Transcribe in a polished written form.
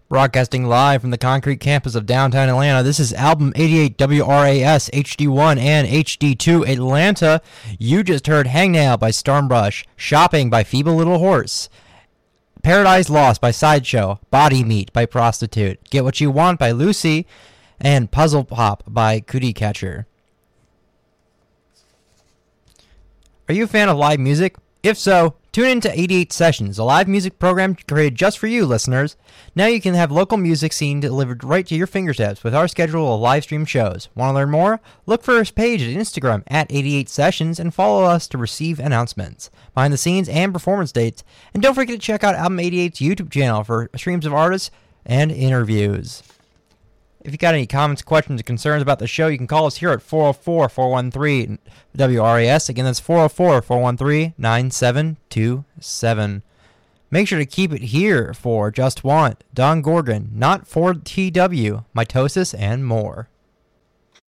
Broadcasting live from the concrete campus of downtown Atlanta, this is Album 88 WRAS HD1 and HD2 Atlanta. You just heard Hangnail by Stormbrush, Shopping by Feeble Little Horse, Paradise Lost by Sideshow, Body Meat by Prostitute, Get What You Want by Lucy, and Puzzle Pop by Cootie Catcher. Are you a fan of live music? If so, tune in to 88 Sessions, a live music program created just for you, listeners. Now you can have local music scene delivered right to your fingertips with our schedule of live stream shows. Want to learn more? Look for our page at Instagram at 88 Sessions and follow us to receive announcements, behind the scenes, and performance dates. And don't forget to check out Album 88's YouTube channel for streams of artists and interviews. If you got any comments, questions, or concerns about the show, you can call us here at 404-413-WRAS. Again, that's 404-413-9727. Make sure to keep it here for Just Want, Don Gorgon, Not for TW, Mitosis, and more.